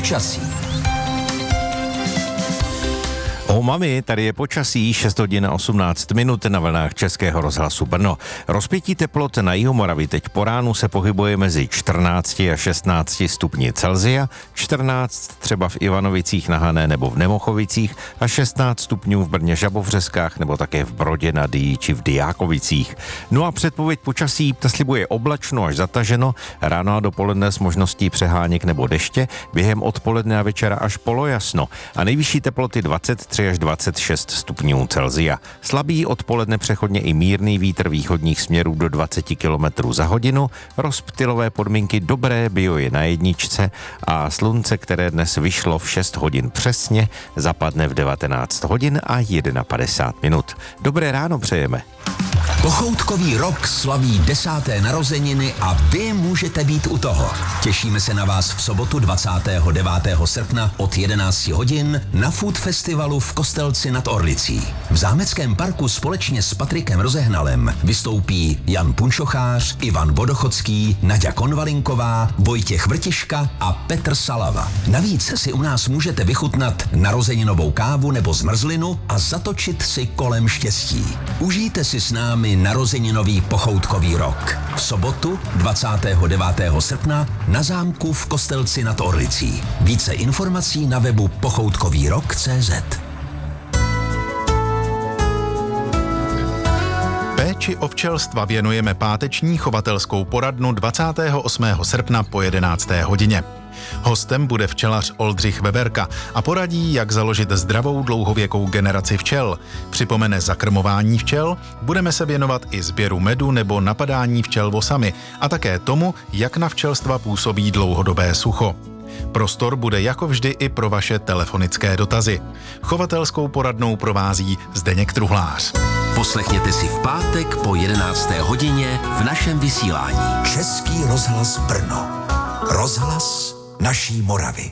Počasí. Mami, tady je počasí, 6 hodin a 18 minut na vlnách Českého rozhlasu Brno. Rozpětí teplot na Jihomoravě teď po ránu se pohybuje mezi 14 a 16 stupni Celsia, 14 třeba v Ivanovicích na Hané nebo v Nemochovicích a 16 stupňů v Brně Žabovřeskách nebo také v Brodě nad Jí či v Dyákovicích. No a předpověď počasí ta slibuje oblačno až zataženo, ráno a dopoledne s možností přeháněk nebo deště, během odpoledne a večera až polojasno a nejvyšší teploty 23 až 26 stupňů Celsia. Slabý odpoledne přechodně i mírný vítr východních směrů do 20 km za hodinu, rozptylové podmínky dobré, bio je na jedničce a slunce, které dnes vyšlo v 6 hodin přesně, zapadne v 19 hodin a 51 minut. Dobré ráno přejeme. Pochoutkový rok slaví 10. narozeniny a vy můžete být u toho. Těšíme se na vás v sobotu 29. srpna od 11 hodin na Food Festivalu v Kostelci nad Orlicí. V Zámeckém parku společně s Patrikem Rozehnalem vystoupí Jan Punčochář, Ivan Vodochodský, Naďa Konvalinková, Vojtěch Vrtiška a Petr Salava. Navíc si u nás můžete vychutnat narozeninovou kávu nebo zmrzlinu a zatočit si kolem štěstí. Užijte si s námi narozeninový pochoutkový rok. V sobotu 29. srpna na zámku v Kostelci nad Orlicí. Více informací na webu pochoutkovýrok.cz. Péči o včelstva věnujeme páteční chovatelskou poradnu 28. srpna po 11. hodině. Hostem bude včelař Oldřich Veverka a poradí, jak založit zdravou dlouhověkou generaci včel. Připomene zakrmování včel, budeme se věnovat i sběru medu nebo napadání včel vosami a také tomu, jak na včelstva působí dlouhodobé sucho. Prostor bude jako vždy i pro vaše telefonické dotazy. Chovatelskou poradnou provází Zdeněk Truhlář. Poslechněte si v pátek po 11. hodině v našem vysílání. Český rozhlas Brno. Rozhlas naší Moravy.